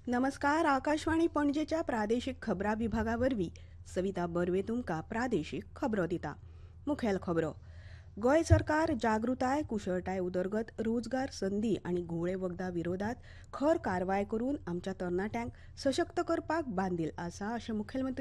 नमस्कार. आकाशवाणी पणजेच्या प्रादेशीक खबरां विभागावरवीं सविता बर्वे तुमकां प्रादेशीक खबरो दिता. मुखेल खबरो. गोंय सरकार जागृताय, कुशळटाय उदरगत, रोजगार संदी आनी घुवळे वखदा विरोधात खर कारवाय करून आमच्या तरणाट्यांक सशक्त करपाक बांदील आसा अशें मुखेलमंत्री